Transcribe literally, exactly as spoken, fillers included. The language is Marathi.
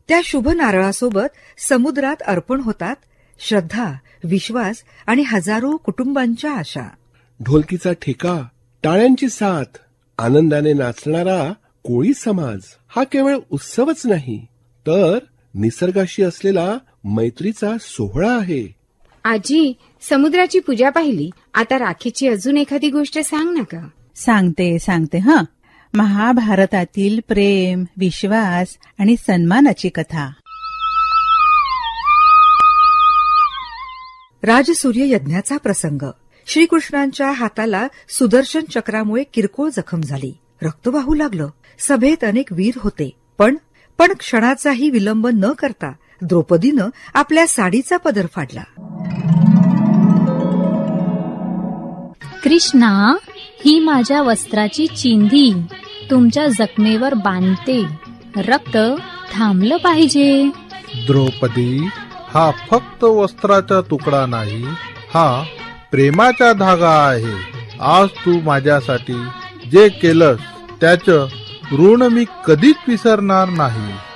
त्या शुभ नारळासोबत समुद्रात अर्पण होतात श्रद्धा, विश्वास आणि हजारो कुटुंबांच्या आशा. ढोलकीचा ठेका, टाळ्यांची साथ, आनंदाने नाचणारा कोळी समाज हा केवळ उत्सवच नाही, तर निसर्गाशी असलेला मैत्रीचा सोहळा आहे. आजी, समुद्राची पूजा पाहिली, आता राखीची अजून एखादी गोष्ट सांग ना का. सांगते सांगते हा. महाभारतातील प्रेम, विश्वास आणि सन्मानाची कथा. राजसूर्य यज्ञाचा प्रसंग. श्रीकृष्णांच्या हाताला सुदर्शन चक्रामुळे किरकोळ जखम झाली. रक्त वाहू लागलं. सभेत अनेक वीर होते, पण पण क्षणाचाही विलंब न करता द्रौपदीनं आपल्या साडीचा पदर फाडला. कृष्णा, ही माझ्या वस्त्राची चिंधी तुमच्या जखमेवर बांधते. रक्त थांबलं पाहिजे. द्रौपदी, हा फक्त वस्त्राचा तुकडा नाही, हा प्रेमाचा धागा आहे. आज तू माझ्यासाठी जे केलंस त्याचं ऋण मी कधीच विसरणार नाही.